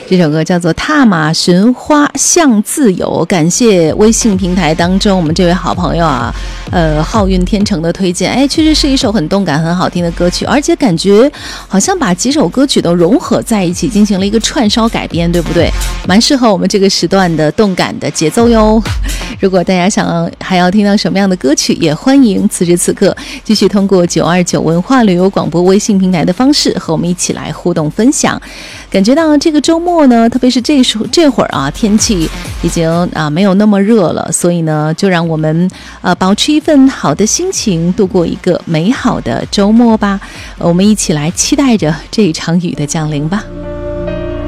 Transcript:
这首歌叫做《踏马寻花向自由》，感谢微信平台当中我们这位好朋友啊，浩运天成的推荐。哎，确实是一首很动感、很好听的歌曲，而且感觉好像把几首歌曲都融合在一起，进行了一个串烧改编，对不对？蛮适合我们这个时段的动感的节奏哟。如果大家想还要听到什么样的歌曲，也欢迎此时此刻继续通过929文化旅游广播微信平台的方式和我们一起来互动分享。感觉到这个周末呢，特别是这会儿啊，天气已经没有那么热了，所以呢，就让我们保持一份好的心情，度过一个美好的周末吧。我们一起来期待着这一场雨的降临吧。